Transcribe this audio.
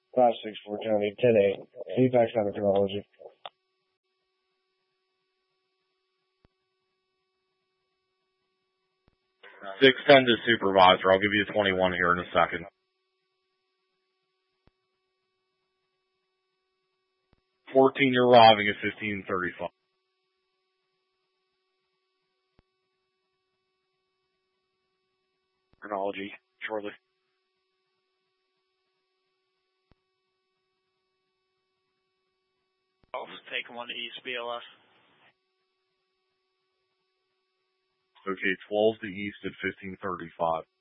564 County, 10-8. Feedback on the chronology. 610 to supervisor. I'll give you 21 here in a second. You're arriving at 1535. Chronology, shortly. Take 1 to East BLS. Okay, 12 to East at 1535.